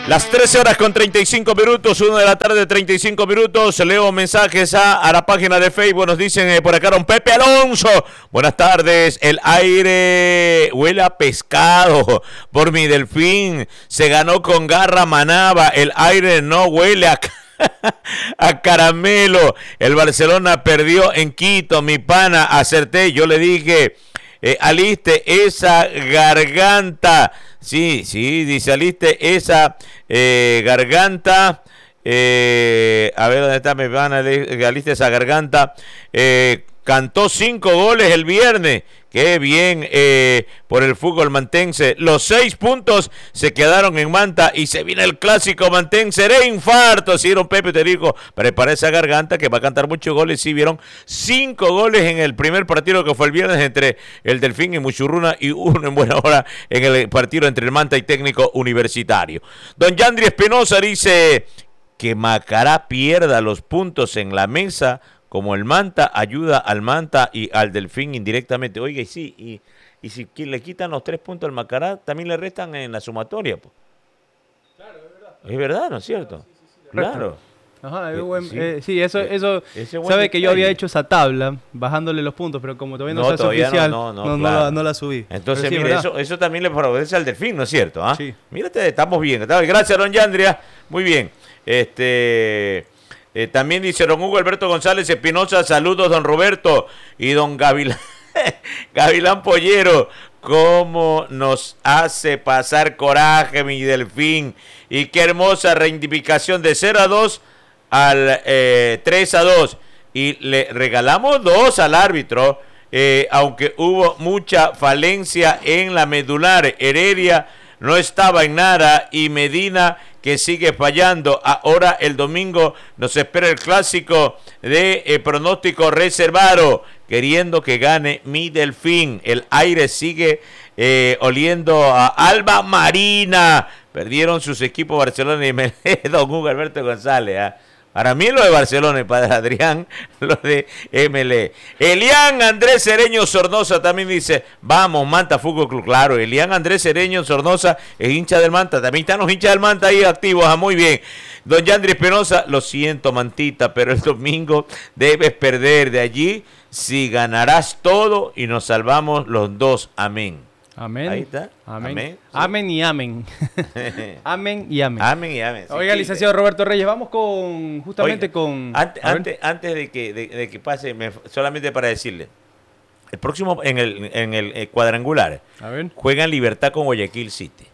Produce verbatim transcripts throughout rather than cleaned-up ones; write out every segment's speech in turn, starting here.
Las trece horas con treinta y cinco minutos, una de la tarde, treinta y cinco minutos. Leo mensajes a, a la página de Facebook. Nos dicen eh, por acá, don Pepe Alonso. Buenas tardes. El aire huele a pescado por mi Delfín. Se ganó con garra Manaba. El aire no huele a, a caramelo. El Barcelona perdió en Quito. Mi pana, acerté. Yo le dije, eh, aliste esa garganta. Sí, sí, dice, aliste esa eh, garganta, eh, a ver dónde está mi pana, aliste esa garganta, eh, cantó cinco goles el viernes, qué bien eh, por el fútbol mantense, los seis puntos se quedaron en Manta y se viene el clásico mantense, seré infarto, si don Pepe te dijo, prepara esa garganta que va a cantar muchos goles, sí vieron cinco goles en el primer partido que fue el viernes entre el Delfín y Muchurruna y uno en buena hora en el partido entre el Manta y Técnico Universitario. Don Yandri Espinosa dice que Macará pierda los puntos en la mesa, como el Manta ayuda al Manta y al Delfín indirectamente. Oiga, y sí, y, y si le quitan los tres puntos al Macará, también le restan en la sumatoria. Pues. Claro, es verdad. Es verdad, ¿no es cierto? Sí, sí, sí, claro. Ajá, es buen, sí. Eh, sí, eso, eso sabe que yo había hecho esa tabla, bajándole los puntos, pero como todavía no, no se hace oficial, no, no, no, no, claro. no, la, no la subí. Entonces, sí, mire, eso, eso también le favorece al Delfín, ¿no es cierto? ¿Ah? Sí. Mírate, estamos bien. Gracias, don Yandria. Muy bien. Este... Eh, también dice don Hugo Alberto González Espinosa, saludos don Roberto y don Gavilán, Gavilán Pollero, cómo nos hace pasar coraje mi Delfín, y qué hermosa reivindicación de cero a dos al eh, tres a dos, y le regalamos dos al árbitro, eh, aunque hubo mucha falencia en la medular. Heredia no estaba en nada y Medina que sigue fallando. Ahora el domingo nos espera el clásico de eh, pronóstico reservado, queriendo que gane mi Delfín. El aire sigue eh, oliendo a Alba Marina. Perdieron sus equipos Barcelona y M L E, don Hugo Alberto González. ¿eh? Para mí lo de Barcelona y para Adrián lo de M L E. Elian Andrés Cereño Sornosa también dice, vamos, Manta Fútbol Club. Claro, Elian Andrés Cereño Sornosa es hincha del Manta. También están los hinchas del Manta ahí activos. Ah, muy bien. Don Yandri Espinosa, lo siento, Mantita, pero el domingo debes perder. De allí, si ganarás todo y nos salvamos los dos. Amén. Amén. Ahí está. Amén. Amén, sí. Amén y amén. Amén y amén. Amén y amén. Sí, Oiga, sí, licenciado sí. Roberto Reyes, vamos con, justamente Oiga, con... Antes, antes, antes de, que, de, de que pase, me, solamente para decirle, el próximo, en el, en el eh, cuadrangular, A ver. juegan Libertad con Guayaquil City.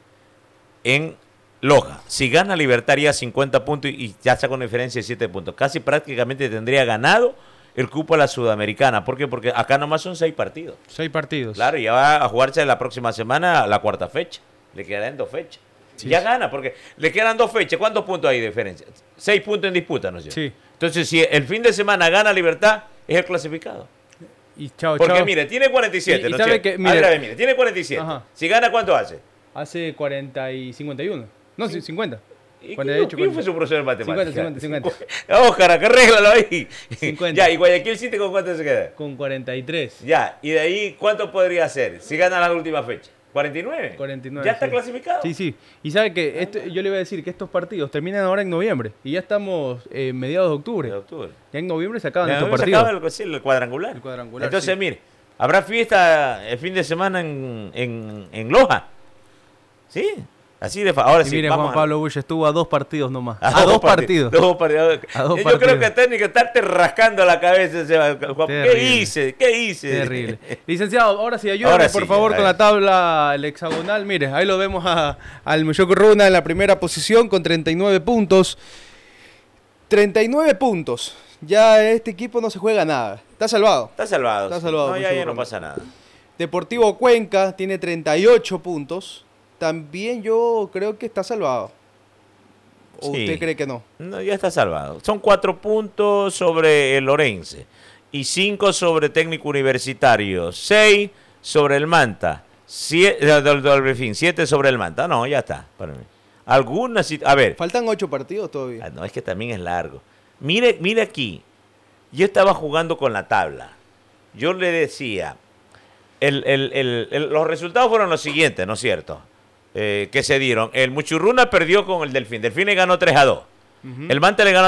En Loja. Si gana Libertad haría cincuenta puntos y, y ya saca una diferencia de siete puntos. Casi prácticamente tendría ganado el cupo a la Sudamericana. ¿Por qué? Porque acá nomás son seis partidos. Seis partidos. Claro, y ya va a jugarse la próxima semana la cuarta fecha. Le quedan dos fechas. Sí, ya sí. gana, porque le quedan dos fechas. ¿Cuántos puntos hay de diferencia? Seis puntos en disputa, ¿no es cierto? Sí. Entonces, si el fin de semana gana Libertad, es el clasificado. Y chao, porque, chao. mire, tiene cuarenta y siete, y, y ¿no sabe es cierto? que, mire, a ver, a ver, mire, tiene cuarenta y siete. Ajá. Si gana, ¿cuánto hace? Hace cuarenta y cincuenta y uno. No, sí, cincuenta. ¿Y cuarenta y ocho, ¿quién fue su profesor de matemáticas? cincuenta, cincuenta, cincuenta. Óscar, que arréglalo ahí. cincuenta. Ya, ¿y Guayaquil City con cuánto se queda? Con cuarenta y tres. Ya, ¿y de ahí cuánto podría ser si gana la última fecha? ¿cuarenta y nueve? cuarenta y nueve. ¿Ya está sí. clasificado? Sí, sí. Y sabe que esto, yo le iba a decir que estos partidos terminan ahora en noviembre. Y ya estamos en eh, mediados de octubre. De octubre. Ya en noviembre se acaban ya estos noviembre partidos. Se acaba el, sí, el cuadrangular. El cuadrangular. Entonces, sí. mire, habrá fiesta el fin de semana en, en, en Loja. ¿Sí? Así de fácil. Ahora y sí, mire, vamos Juan a... Pablo Bush estuvo a dos partidos nomás. A, a dos, dos partidos. partidos. Dos partidos. A dos Yo partidos. creo que tiene que estarte rascando la cabeza. Ese, Juan. ¿Qué hice? ¿Qué hice? Terrible. Licenciado, ahora sí, ayúdame ahora por sí, favor con la tabla, el hexagonal. Mire, ahí lo vemos a, al Muchurruna en la primera posición con treinta y nueve puntos. treinta y nueve puntos. Ya este equipo no se juega nada. Está salvado. Está salvado. Está salvado. No, ya, ya no pasa nada. Deportivo Cuenca tiene treinta y ocho puntos. También yo creo que está salvado. ¿O sí. usted cree que no? No, ya está salvado. Son cuatro puntos sobre el Orense y cinco sobre Técnico Universitario, seis sobre el Manta, siete, del, del, fin, siete sobre el Manta. No, ya está. Para mí. Algunas, a ver. Faltan ocho partidos todavía. Ah, no, es que también es largo. Mire, mire aquí. Yo estaba jugando con la tabla. Yo le decía, el, el, el, el, los resultados fueron los siguientes, ¿no es cierto? eh, que se dieron. El Muchurruna perdió con el Delfín. Delfín le ganó tres a dos. Uh-huh. El Mante le ganó